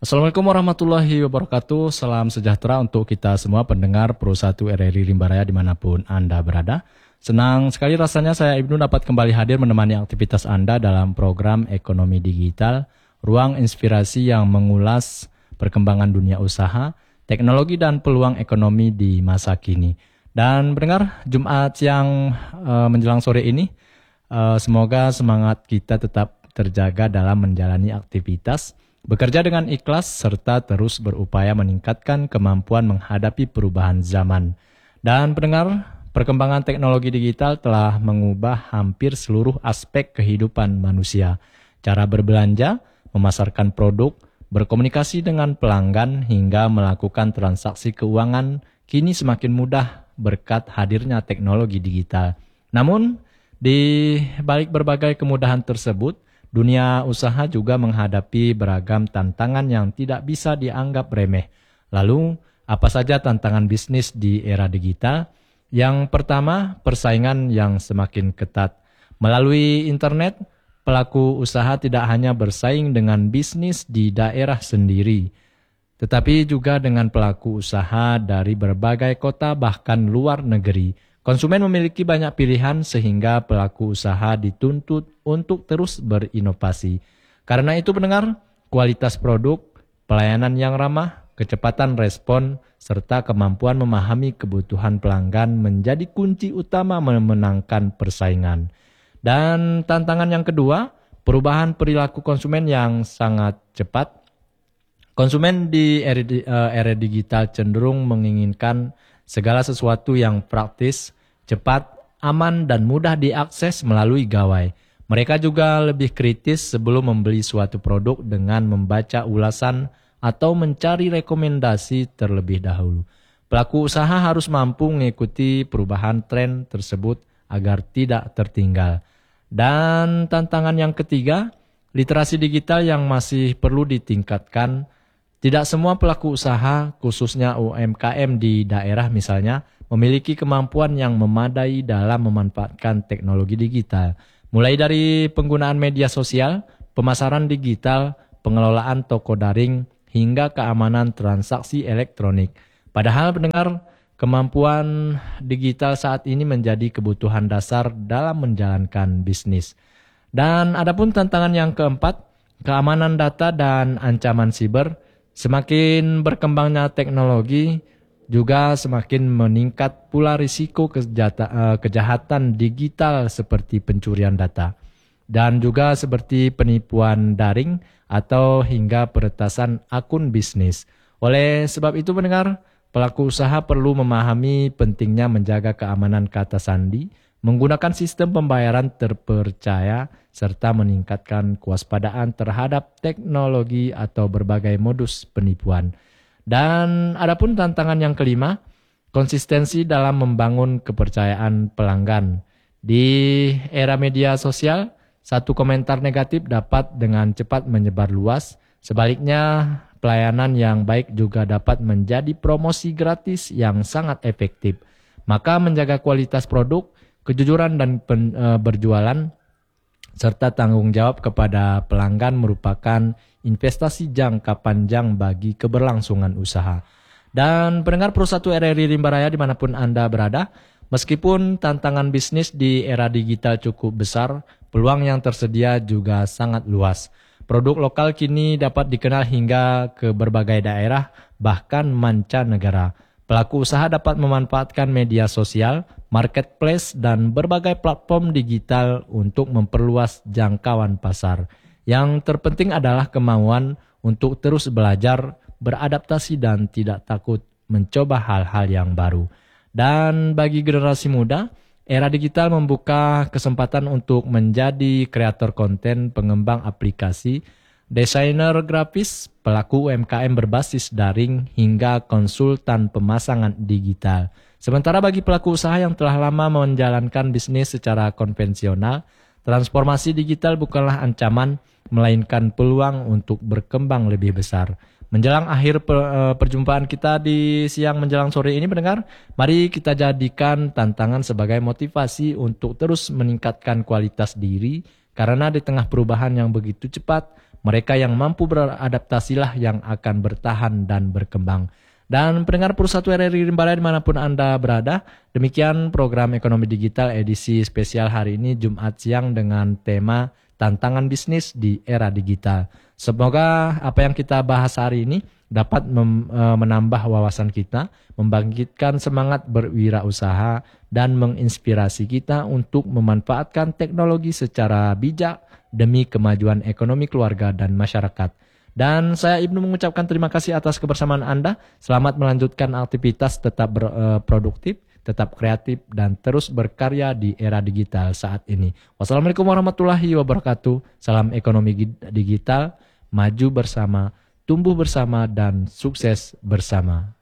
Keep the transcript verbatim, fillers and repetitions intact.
Assalamualaikum warahmatullahi wabarakatuh. Salam sejahtera untuk kita semua pendengar Pro satu R R I Rimbaraya dimanapun Anda berada. Senang sekali rasanya saya Ibnu dapat kembali hadir menemani aktivitas Anda dalam program Ekonomi Digital, ruang inspirasi yang mengulas perkembangan dunia usaha, teknologi dan peluang ekonomi di masa kini. Dan pendengar, Jumat yang uh, menjelang sore ini, uh, semoga semangat kita tetap terjaga dalam menjalani aktivitas, bekerja dengan ikhlas serta terus berupaya meningkatkan kemampuan menghadapi perubahan zaman. Dan pendengar, perkembangan teknologi digital telah mengubah hampir seluruh aspek kehidupan manusia. Cara berbelanja, memasarkan produk, berkomunikasi dengan pelanggan hingga melakukan transaksi keuangan kini semakin mudah berkat hadirnya teknologi digital. Namun, di balik berbagai kemudahan tersebut, dunia usaha juga menghadapi beragam tantangan yang tidak bisa dianggap remeh. Lalu, apa saja tantangan bisnis di era digital? Yang pertama, persaingan yang semakin ketat. Melalui internet, pelaku usaha tidak hanya bersaing dengan bisnis di daerah sendiri, tetapi juga dengan pelaku usaha dari berbagai kota bahkan luar negeri. Konsumen memiliki banyak pilihan sehingga pelaku usaha dituntut untuk terus berinovasi. Karena itu pendengar, kualitas produk, pelayanan yang ramah, kecepatan respon, serta kemampuan memahami kebutuhan pelanggan menjadi kunci utama memenangkan persaingan. Dan tantangan yang kedua, perubahan perilaku konsumen yang sangat cepat. Konsumen di era, era digital cenderung menginginkan segala sesuatu yang praktis, cepat, aman, dan mudah diakses melalui gawai. Mereka juga lebih kritis sebelum membeli suatu produk dengan membaca ulasan atau mencari rekomendasi terlebih dahulu. Pelaku usaha harus mampu mengikuti perubahan tren tersebut agar tidak tertinggal. Dan tantangan yang ketiga, literasi digital yang masih perlu ditingkatkan. Tidak semua pelaku usaha, khususnya U M K M di daerah misalnya, memiliki kemampuan yang memadai dalam memanfaatkan teknologi digital. Mulai dari penggunaan media sosial, pemasaran digital, pengelolaan toko daring, hingga keamanan transaksi elektronik. Padahal pendengar, kemampuan digital saat ini menjadi kebutuhan dasar dalam menjalankan bisnis. Dan adapun tantangan yang keempat, keamanan data dan ancaman siber. Semakin berkembangnya teknologi, juga semakin meningkat pula risiko kejahatan, kejahatan digital seperti pencurian data. Dan juga seperti penipuan daring atau hingga peretasan akun bisnis. Oleh sebab itu pendengar, pelaku usaha perlu memahami pentingnya menjaga keamanan kata sandi, menggunakan sistem pembayaran terpercaya, serta meningkatkan kewaspadaan terhadap teknologi atau berbagai modus penipuan. Dan adapun tantangan yang kelima, konsistensi dalam membangun kepercayaan pelanggan. Di era media sosial, satu komentar negatif dapat dengan cepat menyebar luas. Sebaliknya, pelayanan yang baik juga dapat menjadi promosi gratis yang sangat efektif. Maka menjaga kualitas produk, kejujuran dan pen, e, berjualan, serta tanggung jawab kepada pelanggan merupakan investasi jangka panjang bagi keberlangsungan usaha. Dan pendengar Pro satu R R I Rimbaraya dimanapun Anda berada, meskipun tantangan bisnis di era digital cukup besar, peluang yang tersedia juga sangat luas. Produk lokal kini dapat dikenal hingga ke berbagai daerah, bahkan mancanegara. Pelaku usaha dapat memanfaatkan media sosial, marketplace, dan berbagai platform digital untuk memperluas jangkauan pasar. Yang terpenting adalah kemauan untuk terus belajar, beradaptasi, dan tidak takut mencoba hal-hal yang baru. Dan bagi generasi muda, era digital membuka kesempatan untuk menjadi kreator konten, pengembang aplikasi, desainer grafis, pelaku U M K M berbasis daring, hingga konsultan pemasangan digital. Sementara bagi pelaku usaha yang telah lama menjalankan bisnis secara konvensional, transformasi digital bukanlah ancaman, melainkan peluang untuk berkembang lebih besar. Menjelang akhir perjumpaan kita di siang menjelang sore ini pendengar, mari kita jadikan tantangan sebagai motivasi untuk terus meningkatkan kualitas diri, karena di tengah perubahan yang begitu cepat, mereka yang mampu beradaptasilah yang akan bertahan dan berkembang. Dan pendengar Pro satu R R I Rimba Raya dimanapun Anda berada, demikian program Ekonomi Digital edisi spesial hari ini Jumat siang dengan tema Tantangan Bisnis di Era Digital. Semoga apa yang kita bahas hari ini dapat mem, e, menambah wawasan kita, membangkitkan semangat berwirausaha, dan menginspirasi kita untuk memanfaatkan teknologi secara bijak demi kemajuan ekonomi keluarga dan masyarakat. Dan saya Ibnu mengucapkan terima kasih atas kebersamaan Anda. Selamat melanjutkan aktivitas, tetap ber, e, produktif, tetap kreatif, dan terus berkarya di era digital saat ini. Wassalamualaikum warahmatullahi wabarakatuh. Salam ekonomi digital, maju bersama, tumbuh bersama, dan sukses bersama.